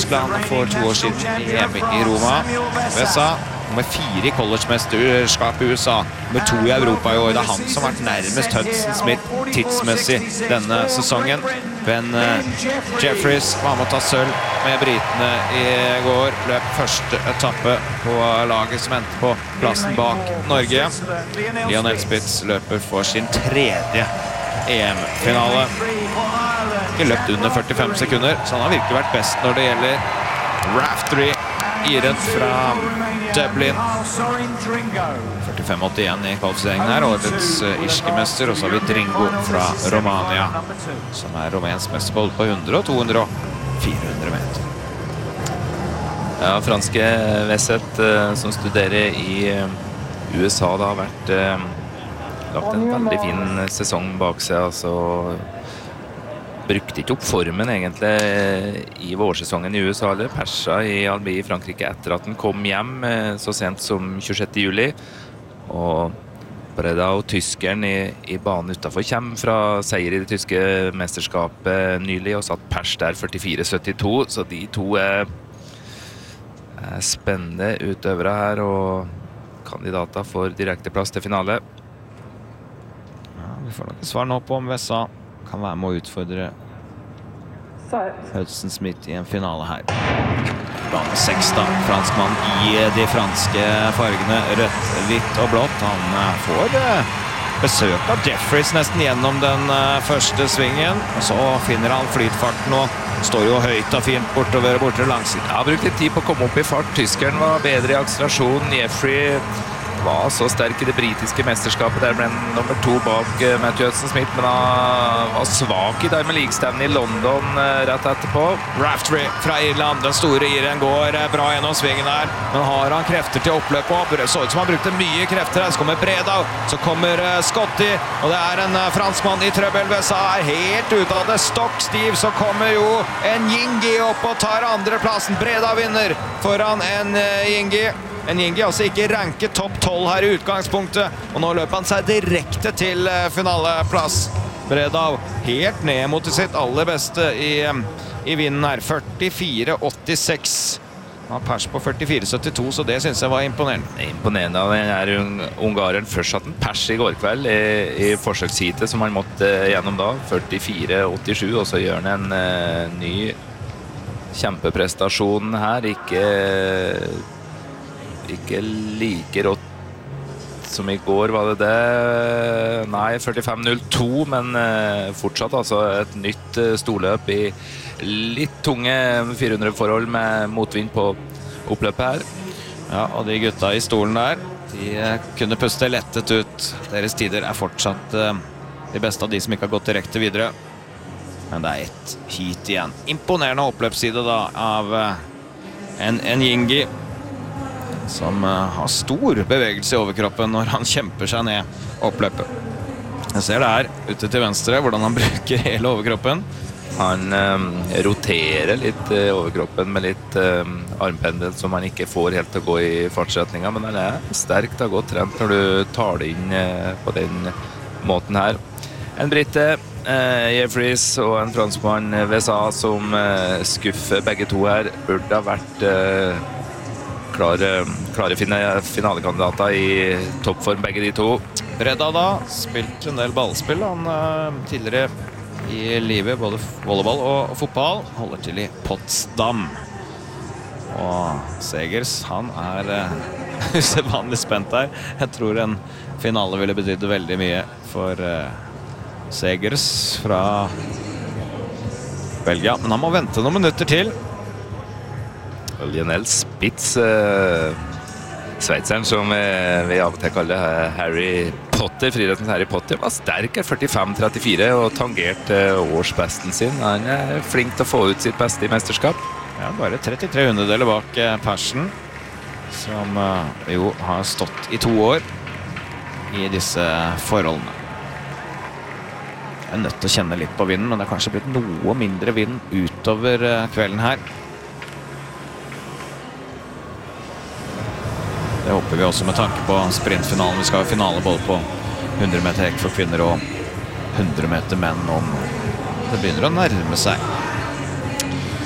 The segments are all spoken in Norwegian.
Tyskland for 2 år siden i EM i Roma. USA nummer 4 i college-mesterskap i USA, nummer 2 i Europa i år. Det er han som har vært nærmest Hudson Smith tidsmessig denne sesongen. Ben Jeffries var med å ta sølv med britene i går. Løp første etappe på laget som endte på plassen bak Norge. Lionel Spitz løper for sin 3. EM-finale. Ikke løpt under 45 sekunder, så han har virkelig vært best når det gjelder Raftery. Iren fra Dublin 45-81 i kvalifiseringen her, årets irske mester. Og så har vi Dringo fra Romania, som er rumensk mester både på 100 og 200 og 400 meter. Ja, franske Vesset som studerer i USA, det har vært lagt en veldig fin sesong bak seg, altså brukte ikke opp formen egentlig i vårsesongen i USA, eller persa i Albi i Frankrike etter at den kom hjem så sent som 26. juli. Og Breda og tyskeren i banen utenfor kommer fra seier i det tyske mesterskapet nylig og satt pers der 44-72, så de to er spennende utøvere her og kandidater for direkteplass til finale. Ja, vi får nok svar nå på om USA kan være med å utfordre Hudson Smith i en finale her. Bane 6 da, franskmann i de franske fargene rødt, hvitt og blått. Han får besøk av Jeffries nesten gjennom den første svingen, og så finner han flytfarten og står jo høyt og fint bortover langsiden. Ja, brukt litt tid på å komme opp i fart. Tyskeren var bedre i akselerasjon. Jeffrey var så sterk i det britiske mesterskapet. Der ble han nummer 2 bak Matthew Hudson Smith, men han var svak i Diamond League-stevnen i London rett etterpå. Raftery fra Irland, den store iren, går bra gjennom svingen her, men har han krefter til oppløp og så ut som han brukte mye krefter her. Så kommer Breda, så kommer Scotty, og det er en franskmann i trøbbel. USA er helt ute av det, stokk stiv, så kommer jo en Yingi opp og tar andreplassen. Breda vinner foran en Yingi. En Yingi altså ikke ranket topp 12 her i utgangspunktet, og nå løper han seg direkte til finaleplass. Breda helt ned mot sitt aller beste i vinden her, 44-86. Han har pers på 44-72, så det synes jeg var imponerende. Imponerende av den ungaren. Først hatt en pers i går kveld i forsøksheatet som han måtte gjennom da, 44-87, og så gjør han en ny kjempeprestasjon her, ikke like rått som i går, var det det? Nei, 45-02, men fortsatt altså et nytt storløp i litt tunge 400-forhold med motvind på oppløpet her. Ja, og de gutta i stolen der, de kunne puste lettet ut. Deres tider er fortsatt de beste av de som ikke har gått direkte videre. Men det er et heat igjen. Imponerende oppløpsside da av en Yingi, som har stor bevegelse i overkroppen når han kjemper seg ned oppløpet. Jeg ser det her ute til venstre hvordan han bruker hele overkroppen. Han roterer litt overkroppen med litt armpendel som han ikke får helt til å gå i fartsretningen, men han er sterkt og godt trent når du tar det inn på den måten her. En britte, Jeffries, og en franskmann, VSA, som skuffer begge to her, burde ha vært klare finalekandidater i toppform, begge de to. Breda da, spilt en del ballspill. Han tidligere i livet, både volleyball og fotball, holder til i Potsdam. Og Segers, han er usedvanlig spent her. Jeg tror en finale ville betydd veldig mye for Segers fra Belgia. Men han må vente noen minutter til. Lionel Spitz, sveitseren som vi av og til kaller Harry Potter, friidrettens Harry Potter, var sterk, 45-34 og tangert årsbesten sin. Han er flink til å få ut sitt beste i mesterskap. Ja, bare 33 hundedeler bak persen, som jo har stått i 2 år i disse forholdene. Jeg er nødt til å kjenne litt på vinden, men det har kanskje blitt noe mindre vind utover kvelden her. Det håper vi også med tanke på sprintfinalen. Vi skal ha finale både på 100 meter hekk for kvinner og 100 meter menn om det begynner å nærme seg.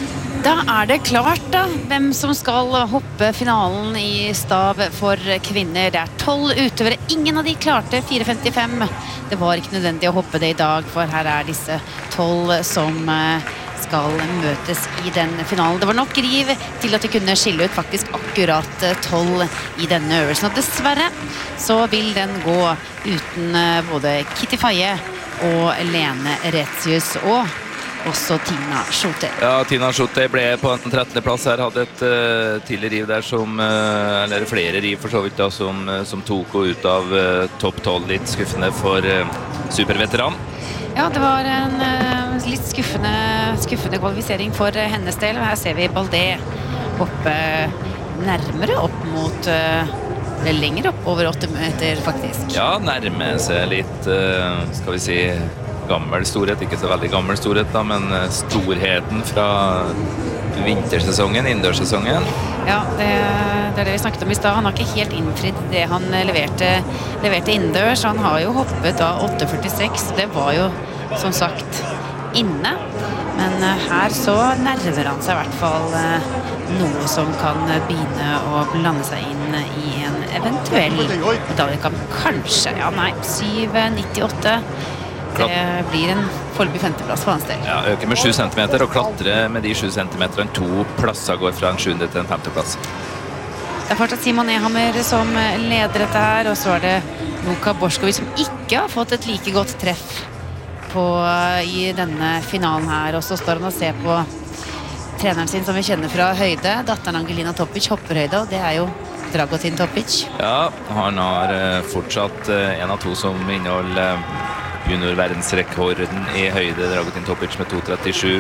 Da det klart da, hvem som skal hoppe finalen i stav for kvinner. Det 12 utøvere. Ingen av de klarte 4,55. Det var ikke nødvendig å hoppe det i dag, for her disse 12 som skal møtes i den finalen. Det var nok riv til at de kunne skille ut faktisk akkurat 12 i denne øvelsen. Og dessverre så vil den gå uten både Kitty Faye og Lene Retzius og også Tina Schote. Ja, Tina Schote ble på en 13. plass her, hadde et tidlig riv der som, eller flere riv for så vidt da, som tok henne ut av topp 12, litt skuffende for superveteran. Ja, det var en litt skuffende kvalifisering for hennes del. Her ser vi Baldet oppe nærmere opp mot, eller lenger opp, over 8 meter faktisk. Ja, nærme seg litt, skal vi si, gammel storhet, ikke så veldig gammel storhet da, men storheten fra vintersesongen, innendørssesongen. Ja, det det vi snakket om i sted. Han har ikke helt innfridd det han leverte innendørs. Han har jo hoppet da 8,46. Det var jo som sagt inne. Men her så nærmer han seg i hvert fall noe som kan begynne å blande seg inn i en eventuell medaljekamp. Kanskje, ja nei, 7,98. Det blir en foreløpig 5. plass for hans del. Ja, øker med 7 centimeter og klatre med de 7 centimeterne. 2 plasser går fra en 7. til en 5. plass. Det fortsatt Simon Ehammer som leder dette her, og så det Luka Bošković som ikke har fått et like godt treff i denne finalen her. Og så står han og ser på treneren sin som vi kjenner fra høyde. Datteren Angelina Topic hopper høyde, og det jo Dragutin Topic. Ja, han har fortsatt en av 2 som inneholder junior-verdensrekorden i høyde, Dragutin Topic med 2,37.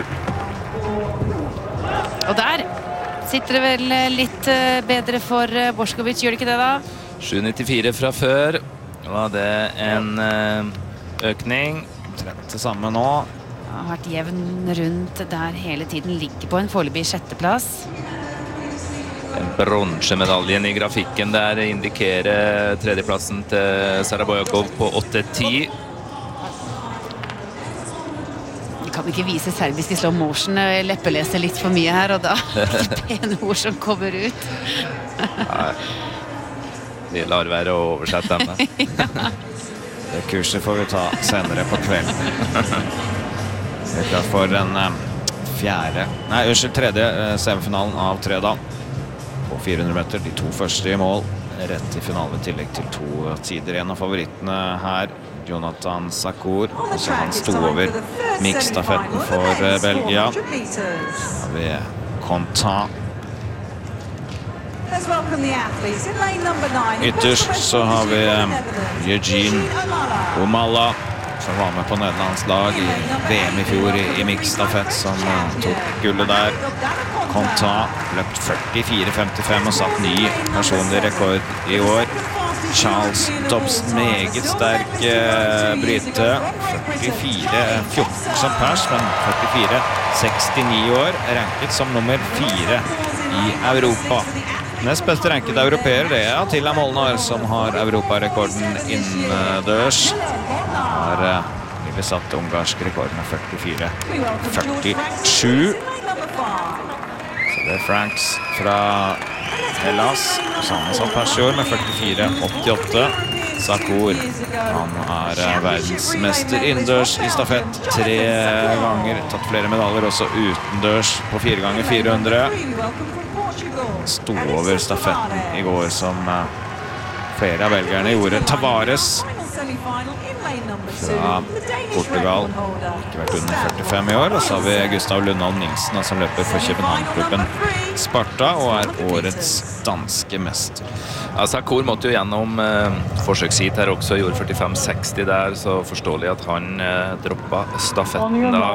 Og der sitter det vel litt bedre for Bošković, gjør det ikke det da? 7,94 fra før. Var det en økning? Trent det samme nå. Har vært jevn rundt der hele tiden, ligger på en foreløpig 6. plass. Bronsemedaljen i grafikken der indikerer 3. plassen til Sarabojakov på 8,10. Kan vi ikke vise serbisk i slow motion, leppeleser litt for mye her, og da det pene ord som kommer ut. Nei, vi lar være å oversette denne. Ja. Det kurset får vi ta senere på kvelden. Det klart for den 3. semifinalen av 3 da. På 400 meter, de 2 første i mål. Rett i finalen i tillegg til 2 tider. En av favorittene her, Jonathan Sakour, så han sto over mixstafetten for Belgia. Da vi Conta. Ytterst så har vi Eugene Omalla, som var med på Nederlands lag i VM i fjor i mixstafett, som tok gullet der. Conta løpt 44,55 og satt ny personlig rekord i år. Charles Dobson, meget sterk bryte, 44,14 som pers, men 44,69 år, ranket som nummer 4 i Europa. Nest beste ranket europeer, det Attila Molnar, som har europarekorden innendørs. Har virkelig satt ungarsk rekord med 44,47. Så det Franks fra Hellas, samme som Persjord med 44,88. Sakour, han verdensmester innendørs i stafett 3 ganger, tatt flere medaljer også utendørs på 4x400. Sto over stafetten i går som flere av belgierne gjorde. Tavares fra Portugal, ikke vært under 45 i år, og så har vi Gustav Lundholm Nilsen som løper for København-klubben Sparta og årets danske mester. Sakour måtte jo gjennom forsøksheat her også, gjorde 45,60 der, så forståelig at han droppet stafetten da.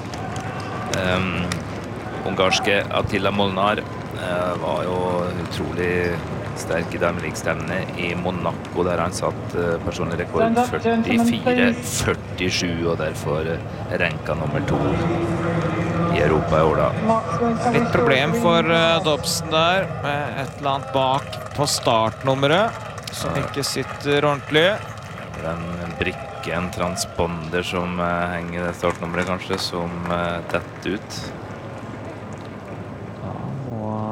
Ungarske Attila Molnar var jo utrolig sterk i dameliksstevnet i Monaco, der han satt personlig rekord 44,47 og derfor renka nummer 2 i Europa i år da. Litt problem for Dobson der, med et eller annet bak på startnummeret som ikke sitter ordentlig. En brikke, en transponder som henger i startnummeret kanskje, som detter ut.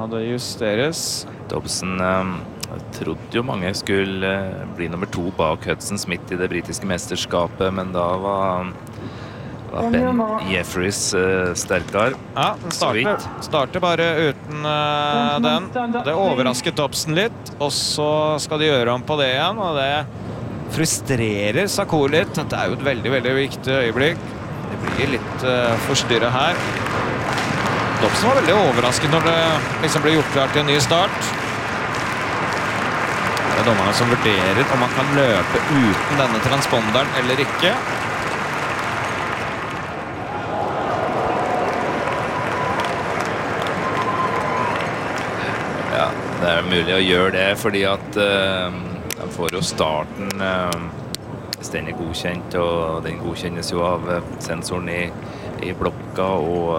det justeres. Dobson trodde jo mange skulle bli nummer 2 bak Hudson Smith i det britiske mesterskapet, men da var Ben Jeffries sterkere. Ja, den starter bare uten den. Det overrasket Dobson litt, og så skal de gjøre om på det igjen, og det frustrerer Sarko litt. Dette er jo et veldig, veldig viktig øyeblikk. Det blir litt forstyrret her. Dobson var veldig overrasket når det liksom ble gjort klart til en ny start. Det er dommerne som vurderer om man kan løpe uten denne transponderen eller ikke. Ja, det er mulig å gjøre det, fordi at de får jo starten hvis den er godkjent, og den godkjennes jo av sensoren i blokka,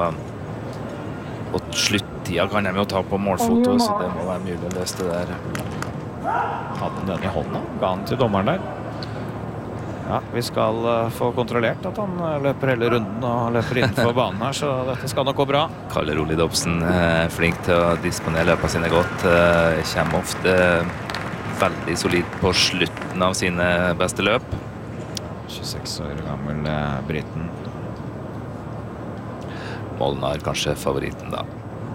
og sluttida kan de jo ta på målfoto, så det må være mulig å løse det der. Hadde den i hånda, ga den til dommeren der. Ja, vi skal få kontrollert at han løper hele runden og løper innenfor banen her, så dette skal nok gå bra. Kalle Rolig Dobson flink til å disponere løpene sine godt, kommer ofte veldig solid på slutten av sine beste løp. 26 år gammel briten. Molnar kanskje favoritten da.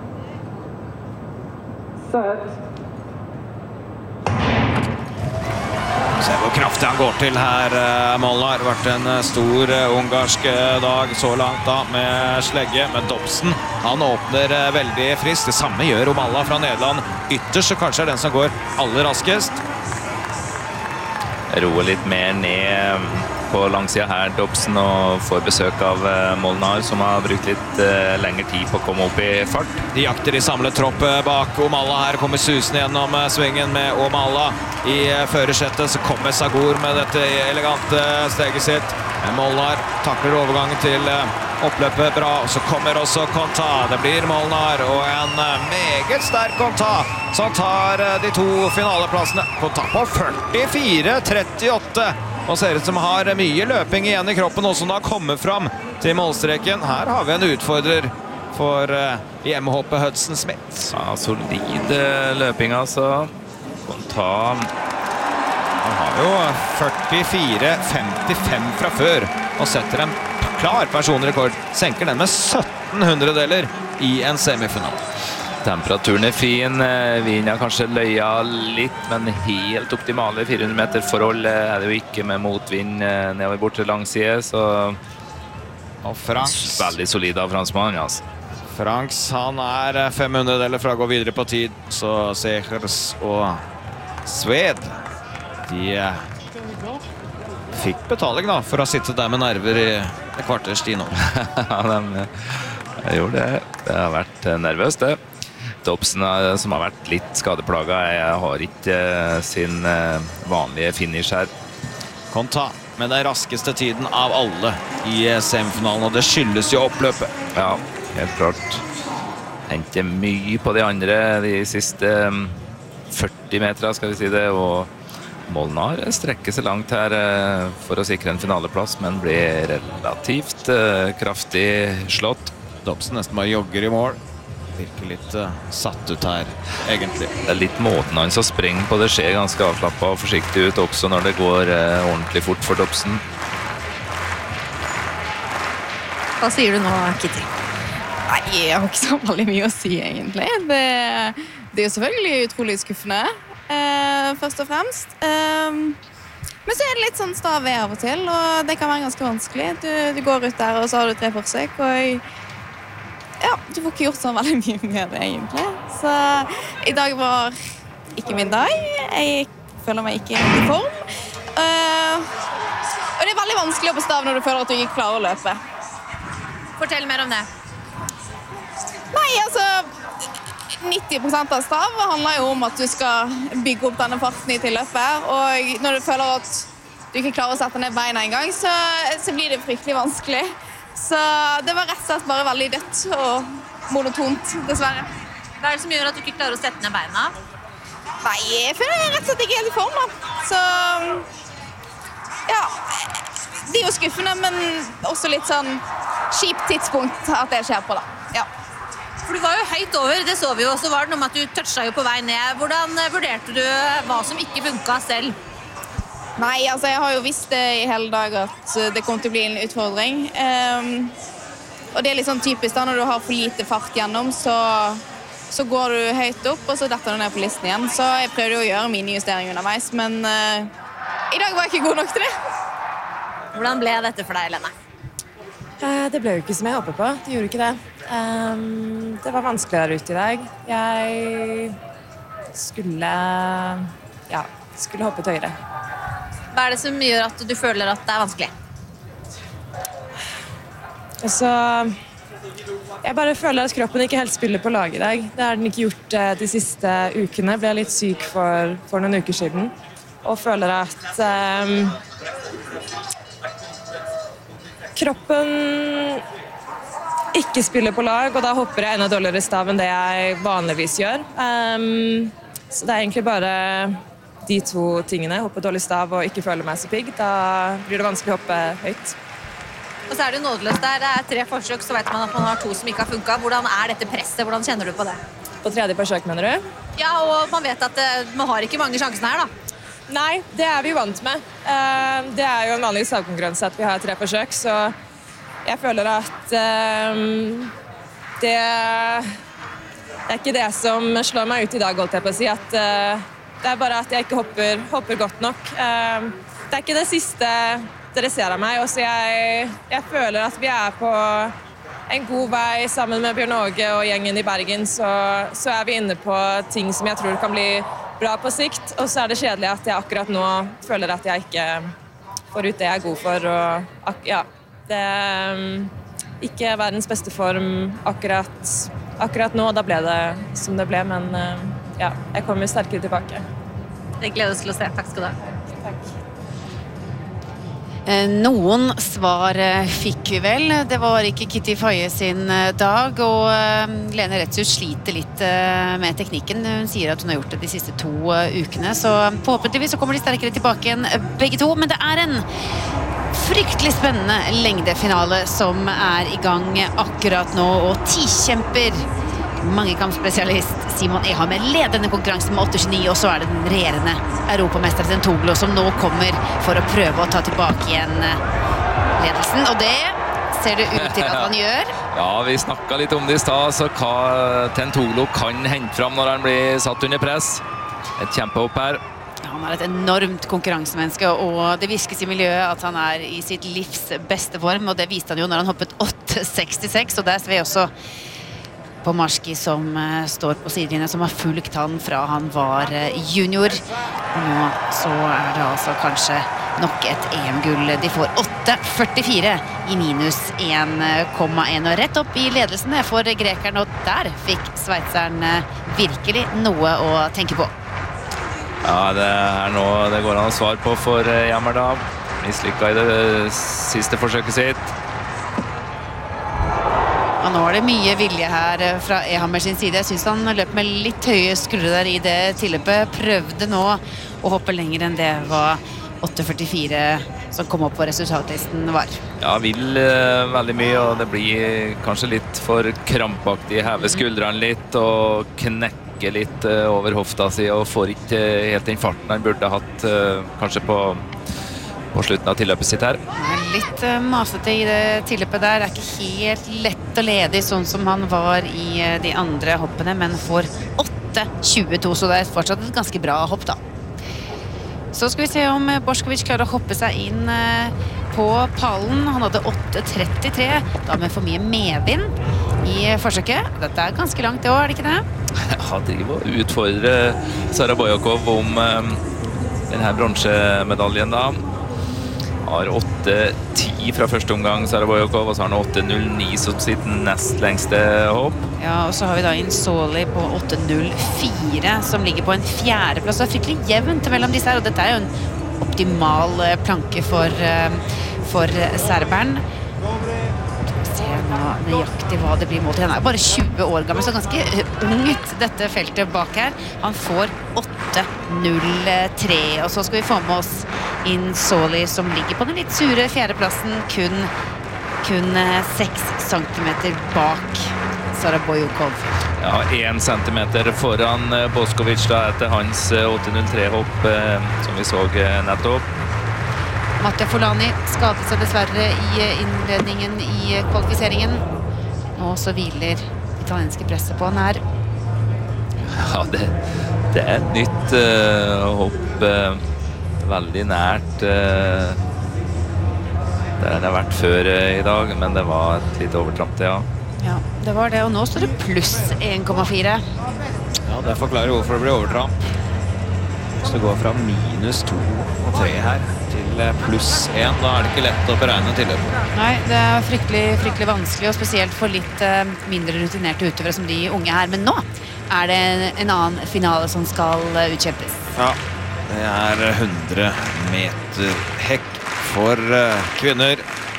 Se hvor kraftig han går til her, Molnar. Det har vært en stor ungarsk dag så langt da med slegge. Men Dobson, han åpner veldig friskt. Det samme gjør Omalla fra Nederland. Ytterst så kanskje er den som går aller raskest. Roer litt mer ned på langsida her, Dobson, og får besøk av Molnar, som har brukt litt lengre tid på å komme opp i fart. De jakter i samlet tropp bak Omalla her, kommer susen gjennom svingen med Omalla. I førersettet så kommer Sagour med dette elegante steget sitt. Molnar takler overgangen til oppløpet bra, og så kommer også Konta. Det blir Molnar og en meget sterk Konta som tar de 2 finaleplassene. Konta på 44-38. Og ser ut som har mye løping igjen i kroppen, også som har kommet fram til målstreken. Her har vi en utfordrer for hjemmehoppet Hudson Smith. Ja, solid løping altså. Konta, han har jo 44-55 fra før, og setter en klar personrekord. Senker den med 1700-deler i en semifinal. Temperaturen er fin, vinden har kanskje løya litt, men helt optimale 400 meter forhold er det jo ikke med motvind nedover bort til langside, så og Franks, veldig solid av franskmannen, altså. Franks, han er 500-deler fra å gå videre på tid, så Segers og Sved, de fikk betaling da, for å sitte der med nerver i et kvarters tid nå. Ja, de gjorde det. Det har vært nervøst, det. Dobson, som har vært litt skadeplaget, har ikke sin vanlige finish her. Konta med den raskeste tiden av alle i semifinalen, og det skyldes jo oppløpet. Ja, helt klart. Henter mye på de andre de siste 40 meter, skal vi si det, og Molnar strekker seg langt her for å sikre en finaleplass, men blir relativt kraftig slått. Dobson nesten bare jogger i mål. Virker litt satt ut her, egentlig. Det er litt måten han så sprenger på. Det ser ganske avslappet og forsiktig ut også når det går ordentlig fort for Dobson. Hva sier du nå, Kitty? Nei, jeg har ikke så veldig mye å si, egentlig. Det er jo selvfølgelig utrolig skuffende, først og fremst. Men så er det litt sånn stav av og til, og det kan være ganske vanskelig. Du går ut der, og så har du 3 forsøk, og ja, du får ikke gjort så veldig mye med det, egentlig. Så i dag var ikke min dag. Jeg føler meg ikke i form. Og det er veldig vanskelig å på stav når du føler at du ikke klarer å løpe. Fortell mer om det. Nei, altså 90% av stav handler jo om at du skal bygge opp denne farten i tilløpet. Og når du føler at du ikke klarer å sette ned beina en gang, så blir det fryktelig vanskelig. Så det var rett og slett bare veldig dødt og monotont, dessverre. Hva er det som gjør at du ikke klarer å sette ned beina? Nei, jeg føler meg rett og slett ikke helt i form, da. Så ja, det er jo skuffende, men også litt sånn kjipt tidspunkt at det skjer på, da. Ja. For du var jo høyt over, det så vi jo, så var det noe med at du toucha jo på vei ned. Hvordan vurderte du hva som ikke funket selv? Nei, altså jeg har jo visst det i hele dag at det kommer til å bli en utfordring. Og det er litt sånn typisk da, når du har for lite fart gjennom, så går du høyt opp, og så detter du ned på listen igjen. Så jeg prøvde å gjøre mine justeringer underveis, men i dag var jeg ikke god nok til det. Hvordan ble dette for deg, Lene? Det ble jo ikke som jeg håpet på. Det gjorde ikke det. Det var vanskelig der ute i dag. Jeg skulle hoppet høyere. Hva er det som gjør at du føler at det er vanskelig? Altså, jeg bare føler at kroppen ikke helt spiller på lag i dag. Det har den ikke gjort de siste ukene. Jeg ble litt syk for noen uker siden. Og føler at kroppen ikke spiller på lag, og da hopper jeg enda dårligere stav enn det jeg vanligvis gjør. Så det er egentlig bare de to tingene, hoppe dårlig stav og ikke føle meg så pigg. Da blir det vanskelig å hoppe høyt. Og så er det jo nådeløst der. Det er 3 forsøk, så vet man at man har 2 som ikke har funket. Hvordan er dette presset? Hvordan kjenner du på det? På 3. forsøk, mener du? Ja, og man vet at man har ikke mange sjansene her, da. Nei, det er vi vant med. Det er jo en vanlig stavkonkurranse at vi har 3 forsøk, så jeg føler at det er ikke det som slår meg ut i dag, holdt jeg på å si. At det er bare at jeg ikke hopper godt nok. Det er ikke det siste dere ser av meg. Også jeg føler at vi er på en god vei sammen med Bjørn Åge og gjengen i Bergen, så er vi inne på ting som jeg tror kan bli bra på sikt, og så er det kjedelig at jeg akkurat nå føler at jeg ikke får ut det jeg er god for, og det er ikke verdens beste form akkurat nå, da ble det som det ble, men jeg kommer sterkere tilbake. Det gleder oss til å se. Takk skal du ha. Takk. Noen svar fikk vi vel. Det var ikke Kitty Faye sin dag, og Lene Retshus sliter litt med teknikken. Hun sier at hun har gjort det de siste 2 ukene, så forhåpentligvis så kommer de sterkere tilbake enn begge to. Men det er en fryktelig spennende lengdefinale som er i gang akkurat nå, og 10-kjemper. Mangekampspesialist Simon Ehammer leder denne konkurransen med 8,29, og så er det den regjerende europamester Tentoglu som nå kommer for å prøve å ta tilbake igjen ledelsen, og det ser det ut til at han gjør. Ja, vi snakket litt om det i sted, så hva Tentoglu kan hente fram når han blir satt under press. Et kjempehopp her. Han er et enormt konkurransemenneske, og det viskes i miljøet at han er i sitt livs beste form, og det viste han jo når han hoppet 8,66, og der ser vi også på Marski som står på sidelinjen, som har fulgt han fra han var junior. Og nå så er det altså kanskje nok et EM-gull. De får 8,44 i minus 1,1 og rett opp i ledelsen for grekeren, og der fikk sveitseren virkelig noe å tenke på. Ja, det er noe det går an å svare på for Jammer da. Mislykket i det siste forsøket sitt. Og nå er det mye vilje her fra Ehammer sin side. Jeg synes han løp med litt høye skuldre der i det tilløpet. Prøvde nå å hoppe lenger enn det var 8,44 som kom opp på resultatlisten var. Ja, vil veldig mye, og det blir kanskje litt for krampaktig. Heve skuldrene litt og knekke litt over hofta si, og får ikke helt den farten han burde hatt kanskje på slutten av tilløpet sitt her. Litt masete i det tilløpet der. Det er ikke helt lett å lede sånn som han var i de andre hoppene, men får 8,22, så det er fortsatt et ganske bra hopp da. Så skal vi se om Bošković klarer å hoppe seg inn på pallen. Han hadde 8,33, da med for mye medvind i forsøket. Dette er ganske langt det også, er det ikke det? Ja, driver og utfordrer Sara Bojakov om denne bronsemedaljen da. Har 8,10 fra første omgang, Sara Bojakov, og så har han 8,09 som sitt nest lengste hopp. Ja, og så har vi da Insoli på 8,04 som ligger på en 4. plass. Det er fryktelig jevnt mellom disse her, og dette er jo en optimal planke for serberen. Nå nøyaktig hva det blir målt. Han er bare 20 år gammel, så ganske ungt dette feltet bak her. Han får 8,03, og så skal vi få med oss Insoli som ligger på den litt sure 4. plassen, kun 6 centimeter bak Boyukov. Ja, 1 centimeter foran Boskovic da etter hans 8.03-hopp som vi så nettopp. Mattia Folani skadet seg dessverre i innledningen i kvalifiseringen. Nå så hviler italienske presset på han her. Ja, det er et nytt hopp, veldig nært der det har vært før i dag, men det var et litt overtramp, ja. Ja, det var det, og nå står det pluss 1,4. Ja, det forklarer hvorfor det blir overtramp. Så det går fra minus 2 og 3 her til pluss 1. Da er det ikke lett å beregne tilløp. Nei, det er fryktelig vanskelig, og spesielt for litt mindre rutinerte utøvere som de unge her. Men nå er det en annen finale som skal utkjempes. Ja, det er 100 meter hekk for kvinner.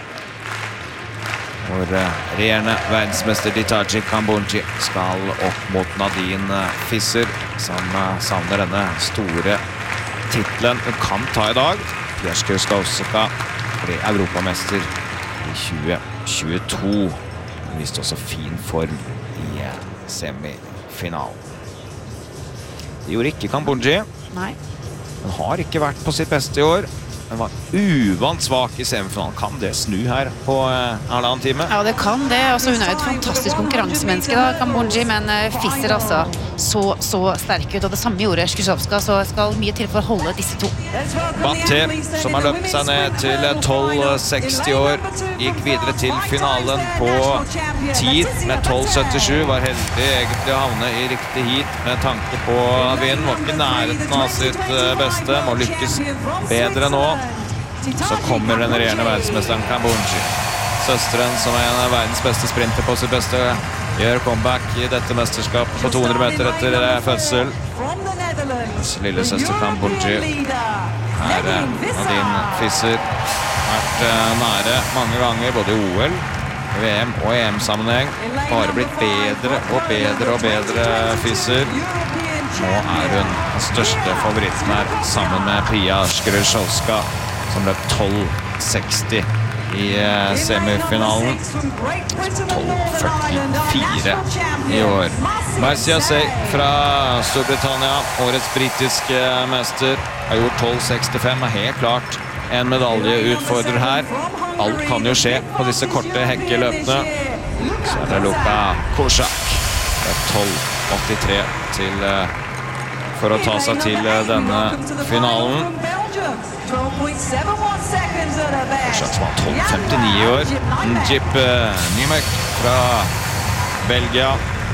Hvor regjerende verdensmester Ditage Kambundji skal opp mot Nadine Fisser, som savner denne store titlen. Hun kan ta i dag. Pieska Skowska ble europamester i 2022. Hun viste også fin form i semifinalen. Det gjorde ikke Kambundji. Nei. Hun har ikke vært på sitt beste i år. Den var uvant svak i semifinalen. Kan det snu her på halvannen time? Ja, det kan det. Altså, hun er jo et fantastisk konkurransemenneske da, Kambundji, men Fisser altså så sterk ut, og det samme gjorde Skrzowska, så skal mye til for å holde disse to. Baté, som har løpt seg ned til 12,60 år, gikk videre til finalen på tid med 12,77, var heldig egentlig å havne i riktig heat med tanke på vinden, var ikke nærheten av sitt beste, må lykkes bedre nå. Så kommer den regjerende verdensmesteren Kambundji. Søsteren, som er en av verdens beste sprinter på sitt beste, gjør comeback i dette mesterskapet på 200 meter etter fødsel. Lille søster Kambundji er Nadine Fisser. Vært nære mange ganger, både i OL, VM og EM-sammenheng. Bare blitt bedre og bedre og bedre Fisser. Nå er hun den største favoritten her, sammen med Pia Skrzowska, som løp 12,60 i semifinalen. 12,44 i år. Marcia Say fra Storbritannia, årets britiske mester, har gjort 12,65, er helt klart en medaljeutfordrer her. Alt kan jo skje på disse korte hekkeløpene. Så er det Luka Korsak. 12,83 til for å ta seg til denne finalen. Korsak som var 12,59 i år. Njip Nymek fra Belgia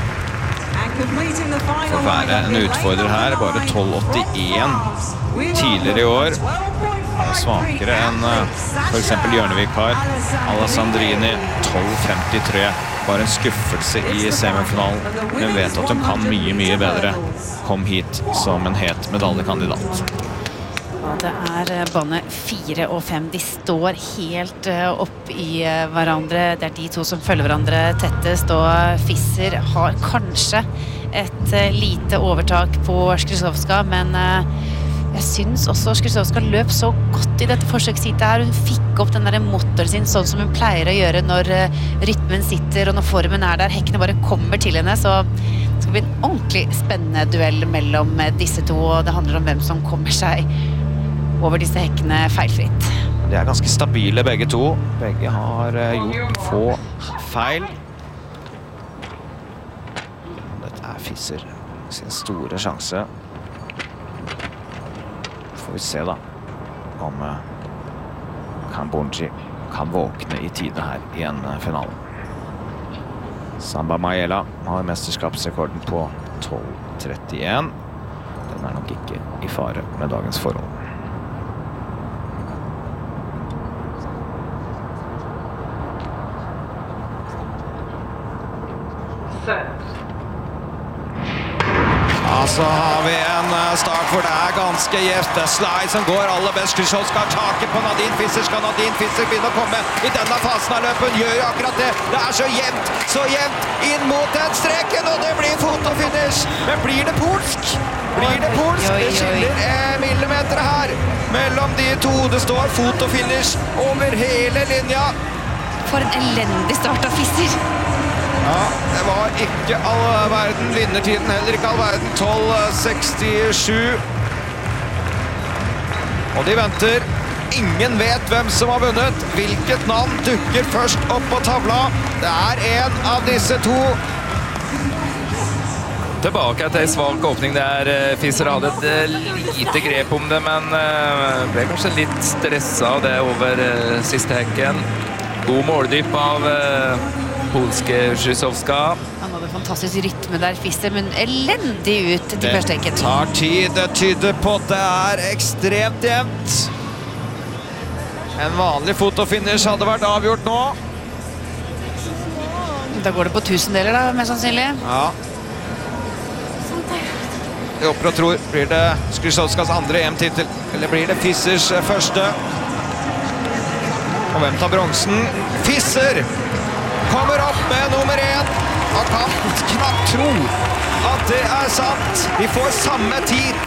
får være en utfordrer her. Bare 12,81 tidligere i år. Svakere enn for eksempel Hjørnevik har. Alessandrini 12,53. Bare en skuffelse i semifinalen. Hun vet at hun kan mye bedre. Kom hit som en het medaljekandidat. Ja, det er bane 4 og 5. De står helt opp i hverandre. Det er de to som følger hverandre tettest, og Fisser har kanskje et lite overtak på Skrzowska, men jeg synes også Skrzowska løp så godt i dette forsøksheatet her. Hun fikk opp den der motoren sin sånn som hun pleier å gjøre når rytmen sitter og når formen er der. Hekkene bare kommer til henne, så det skal bli en ordentlig spennende duell mellom disse to, og det handler om hvem som kommer seg over disse hekkene feilfritt. De er ganske stabile begge to. Begge har gjort få feil. Dette er Fisser sin store sjanse. Får vi se da om Kambundji kan våkne i tide her i en finale. Samba Mayela har mesterskapsrekorden på 12,31. Den er nok ikke i fare med dagens forhold. Ja, så har vi en start hvor det er ganske jevnt. Det er Slide som går aller best. Skrzowska har taket på Nadine Fisser. Skal Nadine Fisser begynne å komme i denne fasen av løpet? Hun gjør jo akkurat det. Det er så jevnt inn mot den streken, og det blir fotofinish. Men blir det polsk? Blir det polsk? Det skiller millimeter her mellom de to. Det står fotofinish over hele linja. For en elendig start av Fisser. Ja, det var ikke all verden. Vinnertiden heller ikke all verden. 12.67. Og de venter. Ingen vet hvem som har vunnet. Hvilket navn dukker først opp på tavla? Det er en av disse to. Tilbake til en svak åpning der. Fischer hadde et lite grep om det, men ble kanskje litt stresset av det over siste hekken. God måldypp av polske Krzyzewska. Han hadde fantastisk rytme der, Fischer, men elendig ut til første hekken. Det tar tid. Det tyder på at det er ekstremt jevnt. En vanlig fotofinish hadde vært avgjort nå. Da går det på tusendeler da, mest sannsynlig. Ja. Jeg håper og tror, blir det Krzyzewskas andre EM-titel, eller blir det Fischers første? Og hvem tar bronsen? Fischer kommer opp med nummer 1. Han kan knapt tro at det er sant. Vi får samme tid.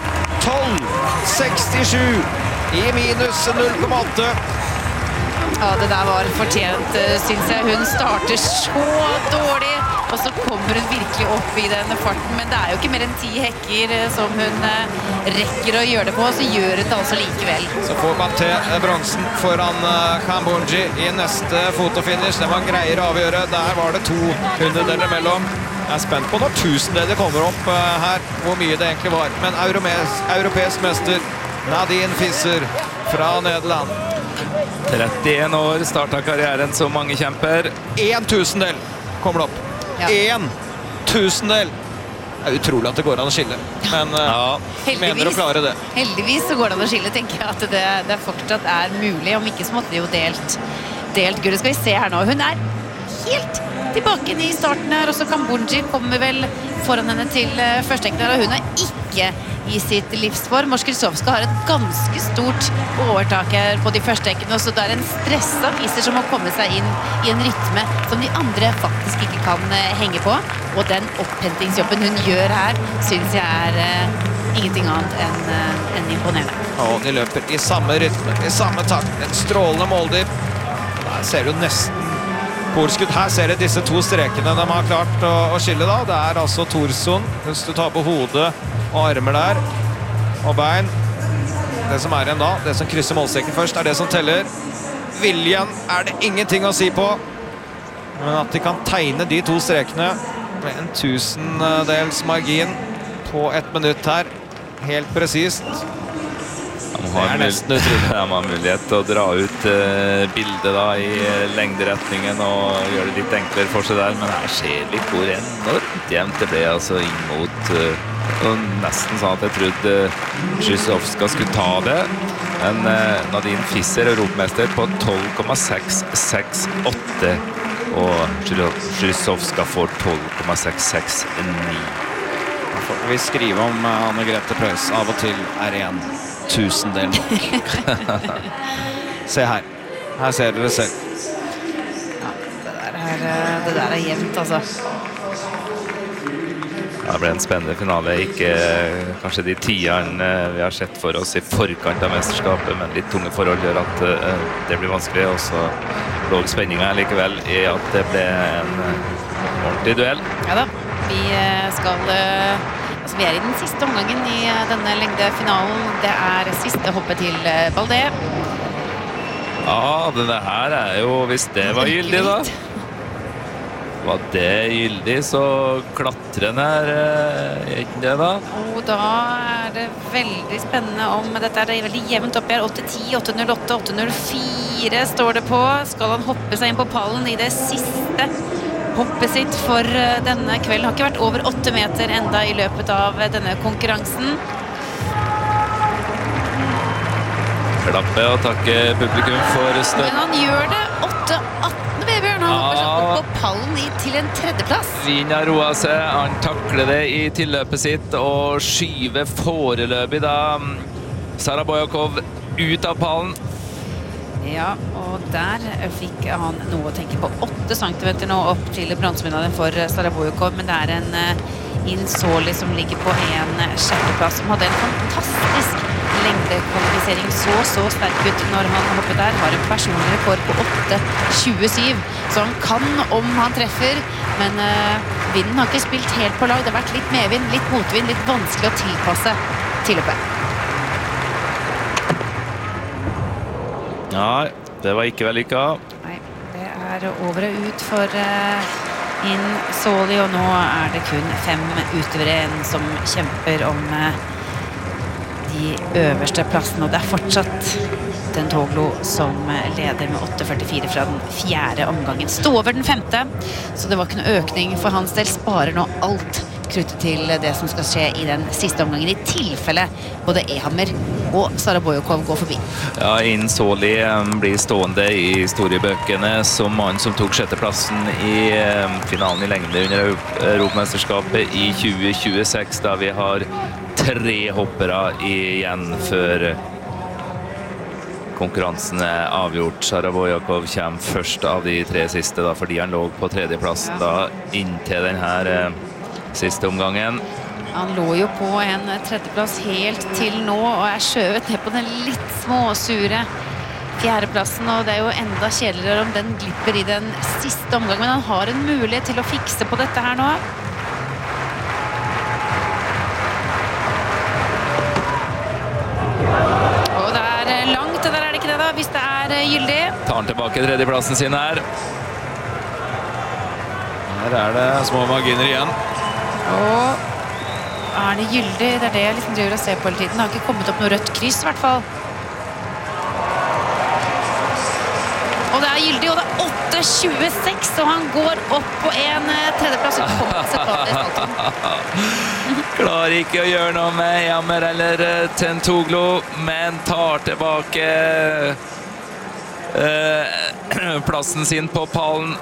12.67 i minus 0,8. Ja, det der var fortjent, synes jeg. Hun starter så dårlig, og så kommer hun virkelig opp i den farten. Men det er jo ikke mer enn 10 hekker som hun rekker å gjøre det på, så gjør hun det altså likevel. Så får man til bronsen foran Kambundji i neste fotofinish. Det var greier å avgjøre. Der var det 200-deler mellom. Jeg er spent på når 1000-deler kommer opp her, hvor mye det egentlig var. Men europeisk mester Nadine Fischer fra Nederland. 31 år, startet karrieren som mange kjemper. 1000-del kommer det opp. Ja. 1000-del. Det er utrolig at det går an å skille. Men mener å klare det. Heldigvis så går det an å skille, tenker jeg at det fortsatt er mulig. Om ikke så måtte de jo delt gullet. Skal vi se her nå. Hun er helt tilbake i starten her. Også Kambundji kommer vel foran henne til førstehekken her. Og hun er ikke i sitt livsform. Krzyzewska har et ganske stort overtak her på de første hekkene, så det er en stresset Fischer som må komme seg inn i en rytme som de andre faktisk ikke kan henge på. Og den opphentingsjobben hun gjør her, synes jeg er ingenting annet enn imponerende. Og de løper i samme rytme, i samme takt. En strålende måldyp. Der ser du nesten polskudd. Her ser du disse to strekene de har klart å skille da. Det er altså Thorsson, hvis du tar på hodet og armer der, og bein. Det som er igjen da, det som krysser målstreken først, er det som teller. Viljen er det ingenting å si på. Men at de kan tegne de to strekene med en 1000-dels margin på 1 minutt her, helt presist. Det er nesten utrolig. De har mulighet til å dra ut bildet da i lengderetningen og gjøre det litt enklere for seg der, men her ser vi hvor enormt jevnt det ble, altså inn mot og nesten sånn at jeg trodde Krzyzewska skulle ta det, men Nadine Fischer er europamester på 12,668 og Krzyzewska får 12,669. Vi skriver om Anne-Grete Preus. Av og til er en 1000-del nok. Se her. Her ser dere selv. Ja, det der er jevnt, altså. Det ble en spennende finale. Ikke kanskje de tierne vi har sett for oss i forkant av mesterskapet, men litt tunge forhold gjør at det blir vanskelig. Og så lå spenningen likevel i at det ble en ordentlig duell. Ja da, vi er i den siste omgangen i denne lengdefinalen. Det er siste hoppet til Baldet. Ja, det her er jo, hvis det var gyldig da. Var det gyldig, så klatrer den her, ikke det da? Og da er det veldig spennende om dette er veldig jevnt opp her. 8.10, 8.08, 8.04 står det på. Skal han hoppe seg inn på pallen i det siste hoppet sitt for denne kvelden? Har ikke vært over 8 meter enda i løpet av denne konkurransen. Klappe og takke publikum for støtt. Men han gjør det. 8.18, Vebjørn. Han hopper seg opp på pallen til en tredjeplass. Vin har roet seg. Han takler det i tilløpet sitt og skyver foreløpig da Sarabojakov ut av pallen. Ja, og der fikk han noe å tenke på. 8 centimeter nå opp til bronsemedaljen for Sarabojakov, men det er en Insoli som ligger på en sjetteplass, som hadde en fantastisk lengdekvalifisering så sterk ut når han hoppet der. Har en personlig rekord på 8.27, så han kan om han treffer, men vinden har ikke spilt helt på lag. Det har vært litt medvind, litt motvind, litt vanskelig å tilpasse tilløpet. Ja, det var ikke vellykket. Nei, det er over og ut for Insoli, og nå er det kun 5 utøvere som kjemper om de øverste plassene, og det er fortsatt Tentoglu som leder med 8.44 fra den 4. omgangen. Stå over den 5., så det var ikke noe økning for hans del. Sparer nå alt kruttet til det som skal skje i den siste omgangen, i tilfelle både Ehammer og Saraboyokov går forbi. Ja, Insoli blir stående i historiebøkene som mann som tok 6. plassen i finalen i lengde under Europamesterskapet i 2026, da vi har 3 hoppere igjen før konkurransen er avgjort. Saraboyokov kommer først av de 3 siste, da, fordi han lå på 3. plassen da, inntil denne siste omgangen. Han lå jo på en 3. plass helt til nå, og er skjøvet ned på den litt småsure 4. plassen, og det er jo enda kjedeligere om den glipper i den siste omgangen, men han har en mulighet til å fikse på dette her nå. Og det er langt, det der er det ikke det da, hvis det er gyldig. Tar han tilbake 3. plassen sin her. Her er det små marginer igjen. Og er det gyldig? Det er det jeg liksom driver og ser på hele tiden. Det har ikke kommet opp noe rødt kryss i hvert fall. Og det er gyldig, og det er 8.26, og han går opp på en 3. plass. Klarer ikke å gjøre noe med Ehammer eller Tentoglu, men tar tilbake plassen sin på pallen,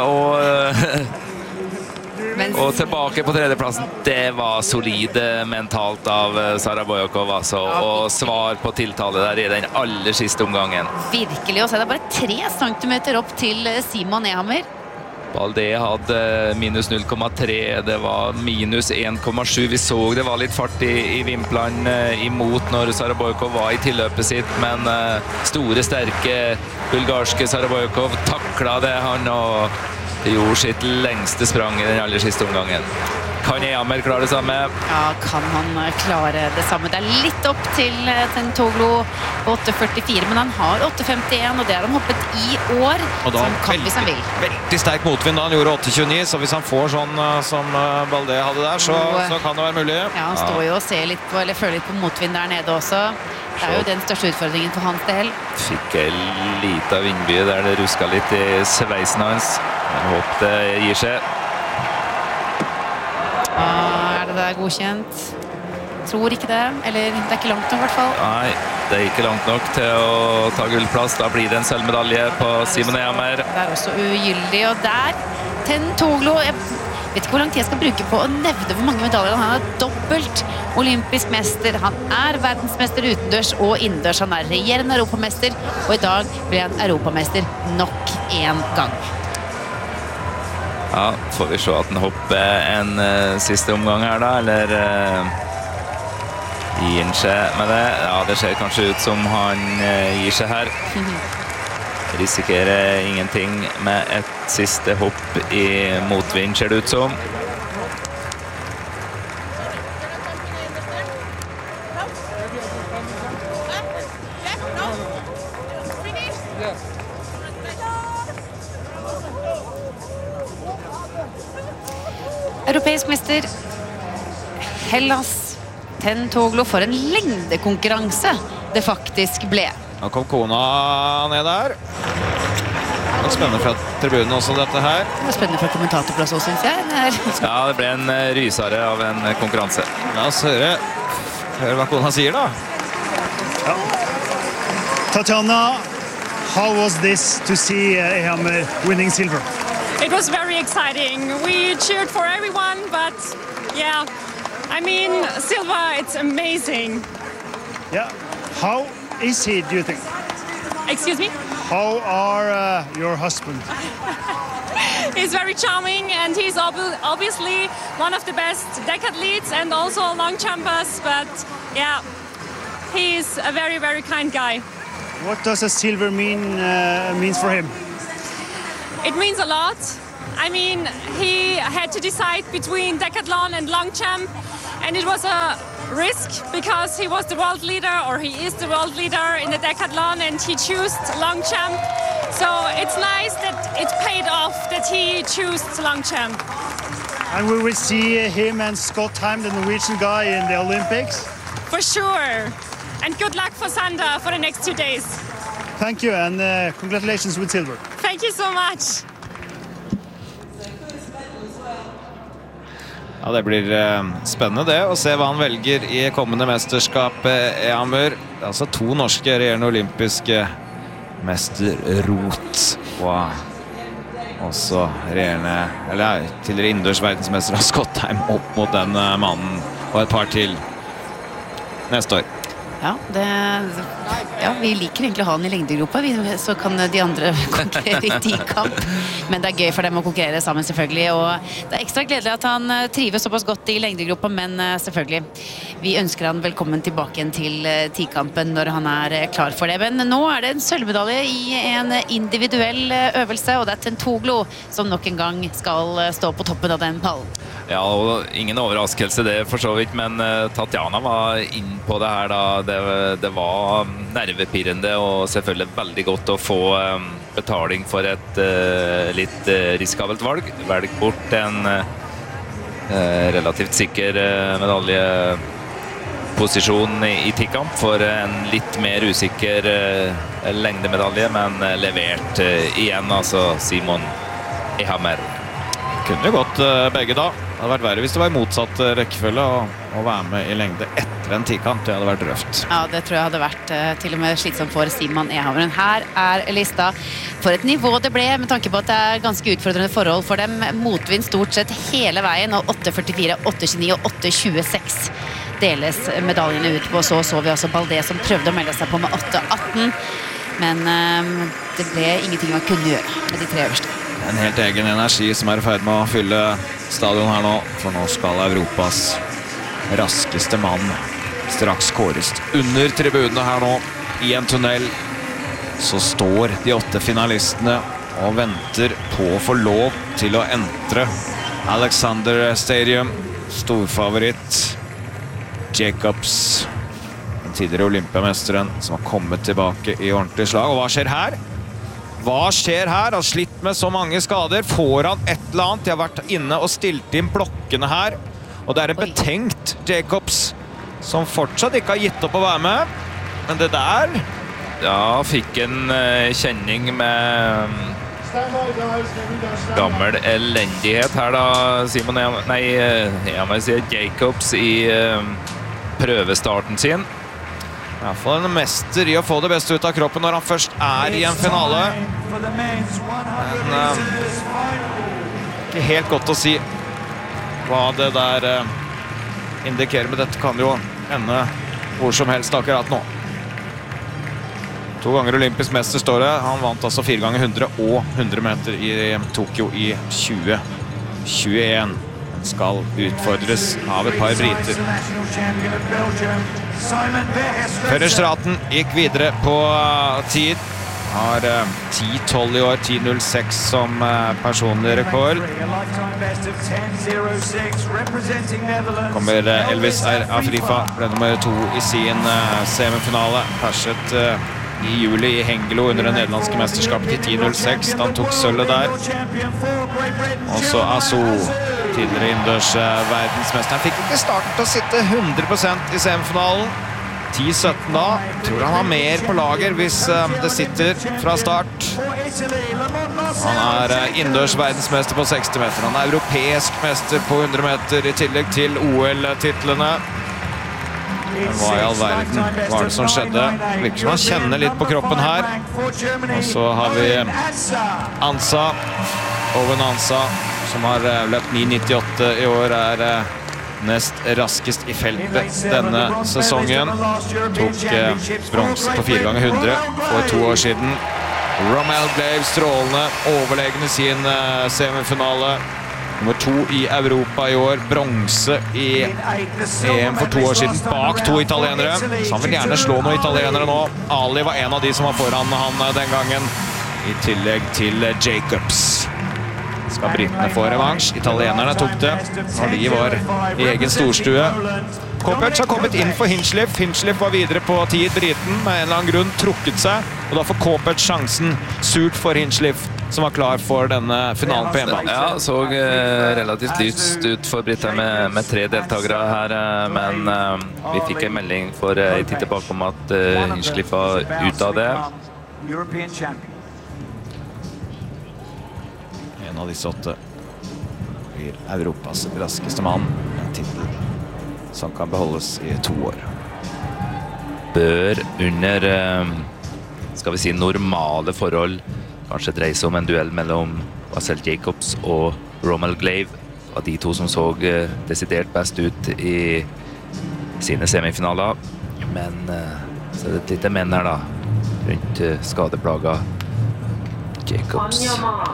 og tilbake på 3. plassen. Det var solid mentalt av Saraboyokov, altså, og svar på tiltale der i den aller siste omgangen. Virkelig, og så er det bare 3 centimeter opp til Simon Ehammer. Balde hadde minus 0,3, det var minus 1,7. Vi så det var litt fart i vimplene imot når Saraboyokov var i tilløpet sitt, men store, sterke bulgarske Saraboyokov taklet det han, og gjorde sitt lengste sprang i den aller siste omgangen. Kan Ehammer klare det samme? Ja, kan han klare det samme? Det er litt opp til Tentoglu på 8.44, men han har 8.51, og det har han hoppet i år, og da så han kan hvis han vil. Veldig sterk motvind da han gjorde 8.29, så hvis han får sånn som Balde hadde der, så kan det være mulig. Ja, han står jo og ser litt på, eller føler litt på motvind der nede også. Det er jo den største utfordringen for hans del. Fikk en liten vindby der det rusket litt i sveisen hans. Jeg håper det gir seg. Er det der godkjent? Tror ikke det, eller det er ikke langt nok i hvert fall. Nei, det er ikke langt nok til å ta gullplass. Da blir det en sølvmedalje på Simon Ehammer. Det er også ugyldig, og der Tentoglu, jeg vet ikke hvor lang tid jeg skal bruke på å nevne hvor mange medaljer han er. Dobbelt olympisk mester, han er verdensmester utendørs og innendørs, han er regjerende europamester, og i dag blir han europamester nok en gang. Ja, får vi se at han hopper en siste omgang her da, eller gir han seg med det? Ja, det ser kanskje ut som han gir seg her. Risikerer ingenting med et siste hopp i motvind, ser det ut som. Europeisk mester Hellas Tentoglu, for en lengdekonkurranse det faktisk ble. Nå kom kona ned der. Det var spennende fra tribunen også, dette her. Det var spennende fra kommentatorplass også, synes jeg. Ja, det ble en rysare av en konkurranse. La oss høre hva kona sier da. Ja. Tatjana, how was this to see Ehammer winning silver? It was very exciting. We cheered for everyone, but yeah, I mean, Silva, it's amazing. Yeah. How is he, do you think? Excuse me? How are your husband? He's very charming, and he's obviously one of the best decathletes and also long jumpers, but yeah, he's a very, very kind guy. What does a silver means for him? It means a lot. I mean, he had to decide between decathlon and long jump, and it was a risk because he was the world leader, or he is the world leader in the decathlon, and he chose long jump. So it's nice that it paid off that he chose long jump. And we will see him and Scott Heim, the Norwegian guy, in the Olympics. For sure. And good luck for Sander for the next 2 days. Thank you, and congratulations with silver. Thank you so much. Ja, det blir spennende det, å se hva han velger i kommende mesterskap, Amur. Det er altså 2 norske regjerende olympiske mesterrot, og også regjerende, eller tidligere innendørs verdensmester av Scott Heim opp mot den mannen, og et par til neste år. Ja, vi liker egentlig å ha han i lengdegruppa, så kan de andre konkurrere i tikamp. Men det er gøy for dem å konkurrere sammen, selvfølgelig. Og det er ekstra gledelig at han trives såpass godt i lengdegruppa, men selvfølgelig, vi ønsker han velkommen tilbake igjen til tikampen når han er klar for det. Men nå er det en sølvmedalje i en individuell øvelse, og det er Tentoglu som nok en gang skal stå på toppen av den pallen. Ja, og ingen overraskelse det for så vidt, men Tatjana var inn på det her da. Det var nervepirrende og selvfølgelig veldig godt å få betaling for et litt riskabelt valg. Velg bort en relativt sikker medaljeposisjon i tikamp for en litt mer usikker lengdemedalje, men levert igjen, altså Simon Ehammer. Kunne gått begge da. Det hadde vært verre hvis det var i motsatt rekkefølge å være med i lengde etter en tikamp. Det hadde vært røft. Ja, det tror jeg hadde vært til og med slitsomt for Simon Ehammer. Her er lista for et nivå det ble, med tanke på at det er ganske utfordrende forhold for dem. Motvind stort sett hele veien, og 8.44, 8.29 og 8.26 deles medaljene ut på. Så vi altså Baldet som prøvde å melde seg på med 8.18, men det ble ingenting man kunne gjøre med de 3 øverste. En helt egen energi som er i ferd med å fylle stadion her nå, for nå skal Europas raskeste mann straks kåres. Under tribunene her nå, i en tunnel, så står de 8 finalistene og venter på å få lov til å entre Alexander Stadium. Storfavoritt Jacobs, den tidligere olympiamesteren som har kommet tilbake i ordentlig slag. Og hva skjer her? Hva skjer her? Har slitt med så mange skader. Får han et eller annet? De har vært inne og stilt inn blokkene her. Og det er en betenkt Jacobs som fortsatt ikke har gitt opp å være med. Men det der... Ja, fikk en kjenning med gammel elendighet her da, Simon Jacobs i prøvestarten sin. I hvert fall en mester i å få det beste ut av kroppen når han først er i en finale. Men ikke helt godt å si hva det der indikerer, men dette kan jo ende hvor som helst akkurat nå. 2 ganger olympisk mester står det. Han vant altså 4 ganger 100 og 100 meter i Tokyo i 2021. Skal utfordres av et par briter. Fører Straten gikk videre på tid. Har 10.12 i år, 10.06 som personlig rekord. Kommer Elvis Afrifa, ble nummer 2 i sin semifinale. Perset i juli i Hengelo under det nederlandske mesterskapet til 10.06. Han tok sølvet der. Og så Asso, tidligere innendørs verdensmesteren, fikk ikke starten til å sitte 100% i semifinalen. 10.17 da. Tror han har mer på lager hvis det sitter fra start. Han er innendørs verdensmester på 60 meter. Han er europeisk mester på 100 meter i tillegg til OL-titlene. Hva i all verden var det som skjedde? Virker som han kjenner litt på kroppen her. Og så har vi Ansa, Owen Ansa, som har løpt 9.98 i år, er nest raskest i feltet denne sesongen. Tok bronse på 4 ganger 100 for 2 år siden. Rommel ble strålende, overlegen i sin semifinale. Nummer 2 i Europa i år, bronse i EM for 2 år siden, bak 2 italienere. Så han vil gjerne slå noen italienere nå. Ali var en av de som var foran han den gangen, i tillegg til Jacobs. Skal britene få revansj? Italienerne tok det, og de var i egen storstue. Kopec har kommet inn for Hinchliffe. Hinchliffe var videre på tid. Briten med en eller annen grunn trukket seg, og da får Kopec sjansen. Surt for Hinchliffe, som var klar for denne finalen på hjemmebane. Ja, så relativt lyst ut for britene med 3 deltagere her, men vi fikk en melding for en tid tilbake om at Hinchliffe var ute av det. En av disse 8 blir Europas raskeste mann, en titel som kan beholdes i 2 år. Bør under, skal vi si, normale forhold kanskje dreie seg om en duell mellom Marcel Jacobs og Rommel Glave, av de 2 som så desidert best ut i sine semifinaler. Men så er det et lite menn her da, rundt skadeplaga Jacobs.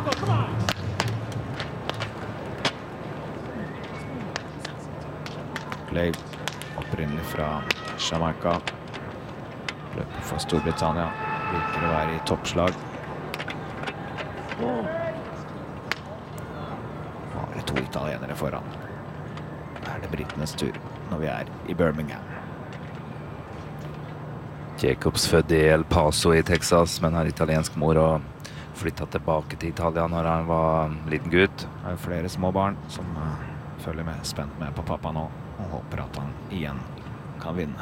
Glave, opprinnelig fra Jamaica, løper for Storbritannia, virker å være i toppslag. Bare 2 italienere foran. Er det britenes tur når vi er i Birmingham. Jacobs født i El Paso i Texas, men har italiensk mor og flyttet tilbake til Italia når han var en liten gutt. Det er flere små barn som følger med, spent med på pappa nå, og håper at han igjen kan vinne.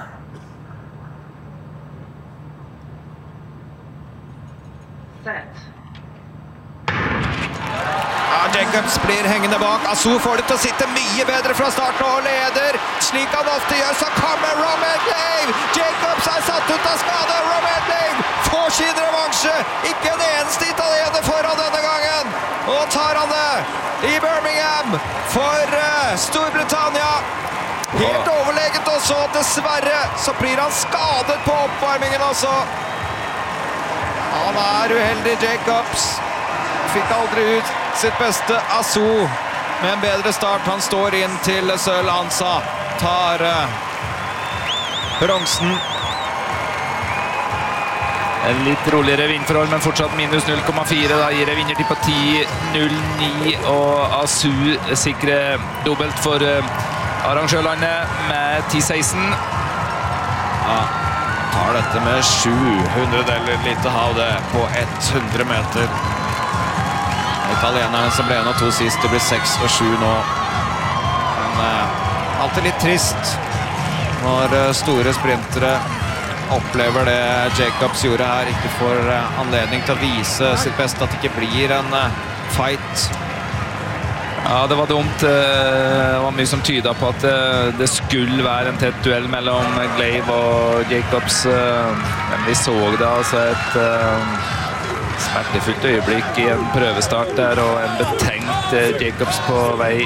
Ja, Jacobs blir hengende bak. Asu får det til å sitte mye bedre fra starten og leder. Slik han ofte gjør, så kommer Rommel Glave! Jacobs er satt ut av skade. Rommel Glave får sin revansje. Ikke en eneste italiener foran denne gangen. Og tar han det i Birmingham for Storbritannia. Helt overlegent også, dessverre så blir han skadet på oppvarmingen også. Han er uheldig, Jacobs. Fikk aldri ut sitt beste. Asu med en bedre start. Han står inn til Seul Ansa. Tar bronsen. En litt roligere vindforhold, men fortsatt minus 0,4. Da gir det vinnertid på 10.09, og Asu sikrer dobbelt for arrangørlandet med 10.16. Ja, tar dette med 700 eller lite hav det på 100 meter. Italienerne som ble 1 og 2 sist, det blir 6 og 7 nå. Men alltid litt trist når store sprintere opplever det Jacobs gjorde her, ikke får anledning til å vise sitt beste, at det ikke blir en fight. Ja, det var dumt. Det var mye som tydet på at det skulle være en tett duell mellom Glave og Jacobs. Men vi så det altså et smertefullt øyeblikk i en prøvestart der, og en betenkt Jacobs på vei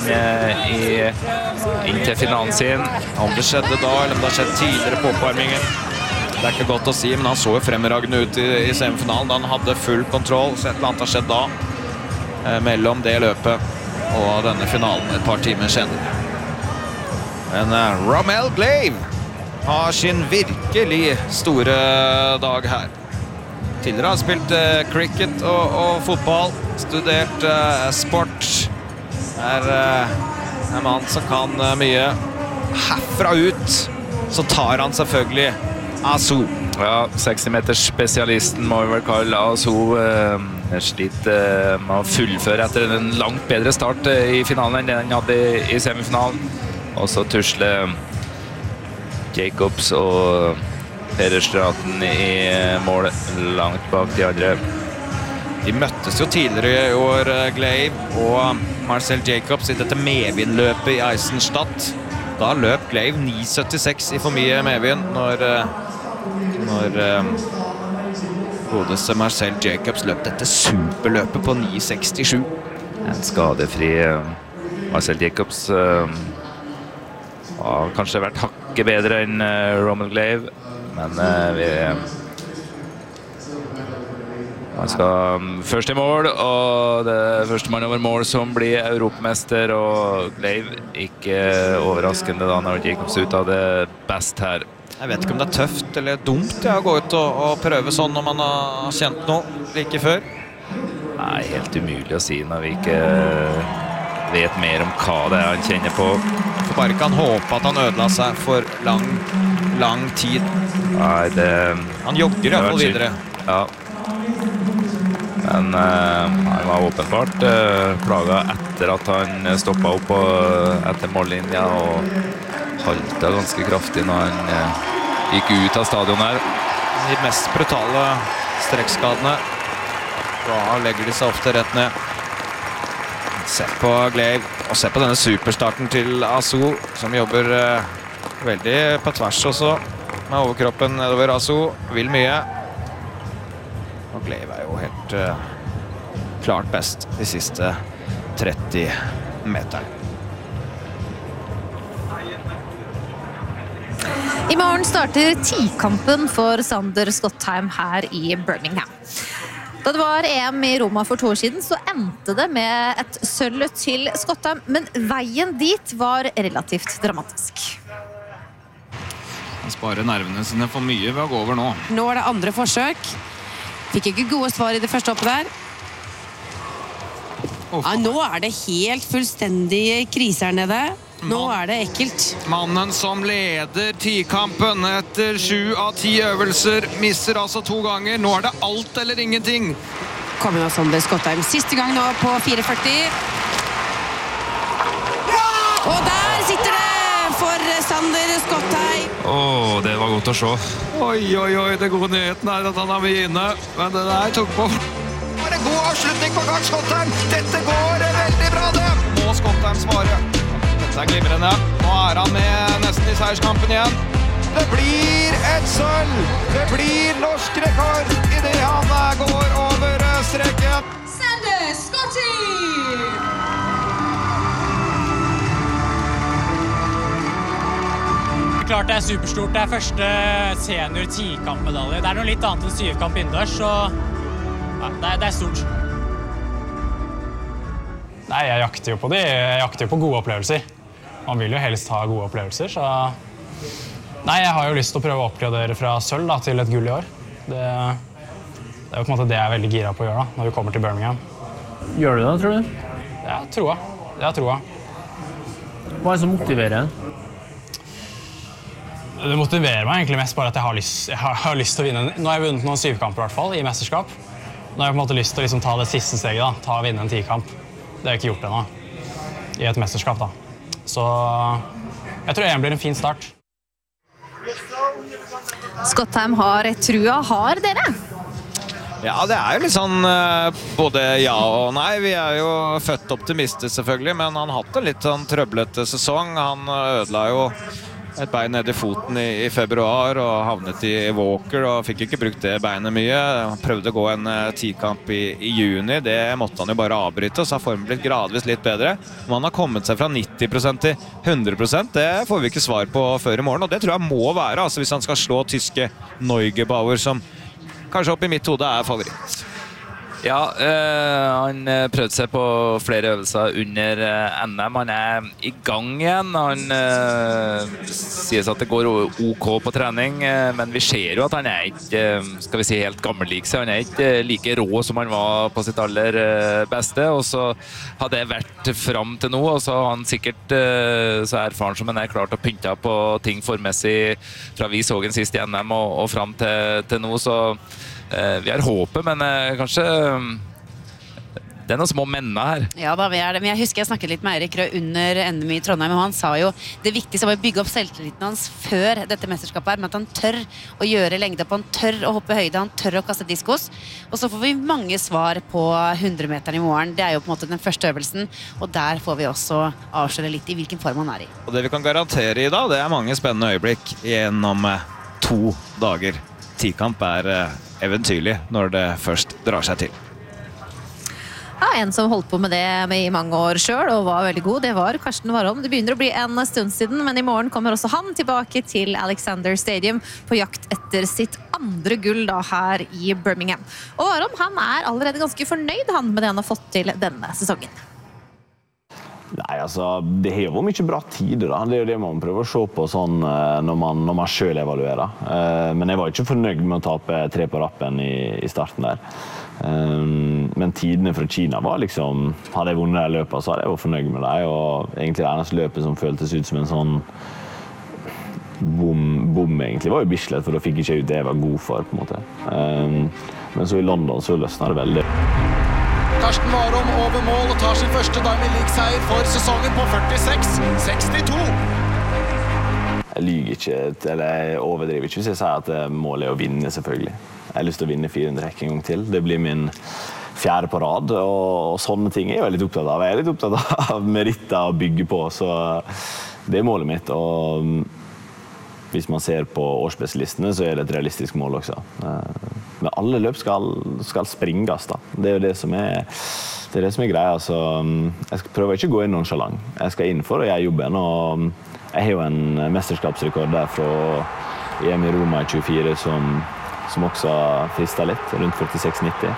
inn til finalen sin. Om det skjedde da, eller om det har skjedd tidligere på oppvarmingen, det er ikke godt å si, men han så jo fremragende ut i semifinalen da han hadde full kontroll, så et eller annet har skjedd da mellom det løpet og denne finalen et par timer senere. Men Rommel Glave har sin virkelig store dag her. Tidligere har han spilt cricket og fotball, studert sport. Er en mann som kan mye. Herfra ut så tar han selvfølgelig Asu. Ja, 60-meters spesialisten må vi vel kalle Asu. Slitt med å fullføre etter en langt bedre start i finalen enn den hadde i semifinalen. Og så tusler Jacobs og Peder Straten i mål langt bak de andre. De møttes jo tidligere i år, Glave og Marcel Jacobs, i dette medvindløpet i Eisenstadt. Da løp Glave 9,76 i for mye medvind når godeste Marcel Jacobs løp dette superløpet på 9,67. En skadefri Marcel Jacobs har kanskje vært hakket bedre enn Rommel Glave, men Han skal først i mål, og det er førstemann over mål som blir europamester, og Gleiv ikke overraskende da når Jacobs ut av det best her. Jeg vet ikke om det er tøft eller dumt å gå ut og prøve sånn når man har kjent noe like før. Nei, helt umulig å si når vi ikke vet mer om hva det er han kjenner på. For bare ikke han håpe at han ødela seg for lang tid. Nei, han jogger i hvert fall videre. Ja. Men han var åpenbart plaget etter at han stoppet opp etter mållinja og halta ganske kraftig når han gikk ut av stadion her. De mest brutale strekkskadene. Da legger de seg ofte rett ned. Se på Gleiv, og se på denne superstarten til Asu, som jobber veldig på tvers også, med overkroppen nedover. Asu vil mye. Og Gleiv er jo helt klart best de siste 30 meterne. I morgen starter tikampen for Sander Skottheim her i Birmingham. Da det var EM i Roma for 2 år siden, så endte det med et sølv til Skottheim, men veien dit var relativt dramatisk. Han sparer nervene sine for mye ved å gå over nå. Nå er det andre forsøk. Fikk ikke gode svar i det første hoppet der. Ja, nå er det helt fullstendig krise her nede. Nå er det ekkelt. Mannen som leder tikampen etter 7 av 10 øvelser, misser altså 2 ganger. Nå er det alt eller ingenting. Kommer nå Sander Skottheim. Siste gang nå på 4,40. Og der sitter det for Sander Skottheim. Det var godt å se. Oi, det gode nyheten er at han har mye inne, men det der tok på. Det er en god avslutning på gang, Skottheim. Dette går veldig bra, det. Må Skottheim svare. Dette er glimrende. Nå er han med nesten i seierskampen igjen. Det blir et sølv. Det blir norsk rekord i det han går over streken. Sander Skottheim! Klart det er superstort. Det er første senior 10-kampmedalje. Det er noe litt annet enn 7-kamp innendørs, så ja, det er stort. Nei, jeg jakter jo på det. Jeg jakter jo på gode opplevelser. Man vil jo helst ha gode opplevelser, så nei, jeg har jo lyst til å prøve å oppgradere fra sølv da, til et gull i år. Det er jo på en måte det jeg er veldig gira på å gjøre da, når vi kommer til Birmingham. Gjør du det, tror du? Ja, troa. Hva er det som motiverer? Det motiverer meg egentlig mest bare at jeg har lyst til å vinne. Nå har jeg vunnet noen 7-kamper i hvert fall, i mesterskap. Nå har jeg på en måte lyst til å liksom ta det siste steget da, ta og vinne en 10-kamp. Det har jeg ikke gjort ennå, i et mesterskap da. Så jeg tror EM blir en fin start. Skottheim har trua. Har dere? Ja, det er jo litt sånn både ja og nei. Vi er jo født optimister selvfølgelig, men han har hatt en litt sånn trøblete sesong. Han ødela jo et bein ned i foten i februar og havnet i Walker og fikk ikke brukt det beinet mye. Han prøvde å gå en 10-kamp i juni. Det måtte han jo bare avbryte, og så har formen blitt gradvis litt bedre. Om han har kommet seg fra 90% til 100%, det får vi ikke svar på før i morgen, og det tror jeg må være, altså hvis han skal slå tyske Neugebauer, som kanskje opp i mitt hode er favoritt. Ja, han prøvde seg på flere øvelser under NM. Han er i gang igjen. Han sier at det går OK på trening, men vi ser jo at han er ikke, skal vi si, helt gammellik. Han er ikke like rå som han var på sitt aller beste, og så har det vært fram til nå, og så har han sikkert så erfaren som han er klart å pynte på ting formessig fra vi så han sist i NM og fram til nå, så vi har håpet, men kanskje det er noen små menn her. Ja da, vi er det. Men jeg husker jeg snakket litt med Eirik Rød under NM i Trondheim, og han sa jo det viktigste var å bygge opp selvtilliten hans før dette mesterskapet her, med at han tør å gjøre lengde på, han tør å hoppe høyde, han tør å kaste diskos. Og så får vi mange svar på 100-meteren i morgen. Det er jo på en måte den første øvelsen, og der får vi også avsløre litt i hvilken form han er i. Og det vi kan garantere i dag, det er mange spennende øyeblikk gjennom 2 dager. 10-kamp er eventyrlig når det først drar seg til. Ja, en som holdt på med det i mange år selv, og var veldig god. Det var Karsten Warholm. Det begynner å bli en stund siden, men i morgen kommer også han tilbake til Alexander Stadium på jakt etter sitt andre gull da her i Birmingham. Og Warholm, han allerede ganske fornøyd med det han har fått til denne sesongen. Nei, altså, det har jo vært mye bra tider da. Det er jo det man prøver å se på sånn når man selv evaluerer. Men jeg var ikke fornøyd med å tape 3 på rappen i starten der. Men tidene fra Kina var liksom, hadde jeg vunnet det løpet, så hadde jeg vært fornøyd med det. Og egentlig det eneste løpet som føltes ut som en sånn bom egentlig var jo Bislett, for da fikk ikke ut det jeg var god for, på en måte. Men så i London så løsnet det veldig. Karsten Warholm over mål og tar sin første Diamond League-seier for sesongen på 46-62. Jeg lyger ikke, eller jeg overdriver ikke hvis jeg sier at målet å vinne, selvfølgelig. Jeg har lyst til å vinne 400 hekk en gang til. Det blir min 4. på rad, og sånne ting er jeg litt opptatt av. Jeg er litt opptatt av meritter å bygge på, så det er målet mitt. Og hvis man ser på årsbestelistene, så er det et realistisk mål også. Men alle løp skal springes da. Det er jo det som er greia. Så jeg prøver ikke å gå inn nonchalant. Jeg skal inn for å gjøre jobben, og jeg har jo en mesterskapsrekord der fra EM i Roma i 24 som også fristet litt, rundt 46-90.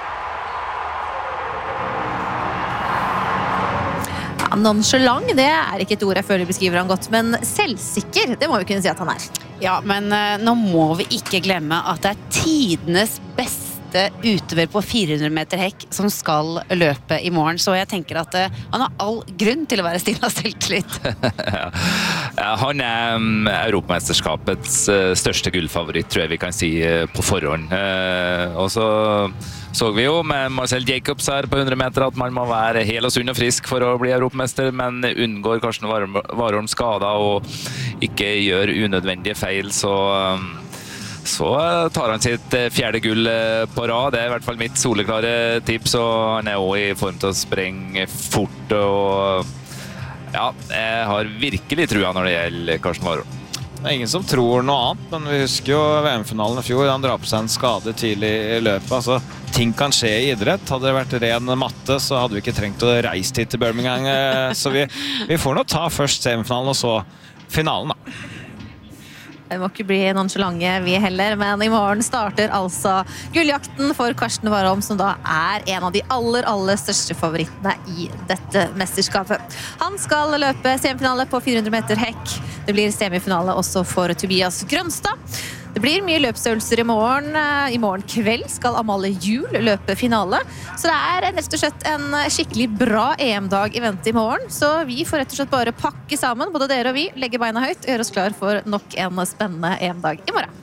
Nonchalant, det ikke et ord jeg føler beskriver han godt, men selvsikker, det må vi kunne si at han Ja, men nå må vi ikke glemme at det tidenes beste utøver på 400 meter hekk som skal løpe i morgen, så jeg tenker at han har all grunn til å være stille av selvtillit. Ja, han Europamesterskapets største gullfavoritt, tror jeg vi kan si på forhånd. Og så vi jo med Marcel Jacobs her på 100 meter at man må være hel og sunn og frisk for å bli europamester, men unngår Karsten Warholm skader og ikke gjør unødvendige feil, så tar han sitt 4. gull på rad. Det i hvert fall mitt soleklare tips, og han også i form til å sprenge fort, og ja, jeg har virkelig trua når det gjelder Karsten Warholm. Det er ingen som tror noe annet, men vi husker jo VM-finalen i fjor. Han drar på seg en skade tidlig i løpet. Altså, ting kan skje i idrett. Hadde det vært ren matte, så hadde vi ikke trengt å reise hit til Birmingham. Så vi får nå ta først semifinalen, og så finalen da. Det må ikke bli nonchalant vi heller, men i morgen starter altså gulljakten for Karsten Warholm, som da en av de aller største favorittene i dette mesterskapet. Han skal løpe semifinale på 400 meter hekk. Det blir semifinale også for Tobias Grønstad. Det blir mye løpsøvelser i morgen. I morgen kveld skal Amalie Juel løpe finale. Så det rett og slett en skikkelig bra EM-dag i vente i morgen. Så vi får rett og slett bare pakke sammen, både dere og vi, legge beina høyt og gjøre oss klar for nok en spennende EM-dag i morgen.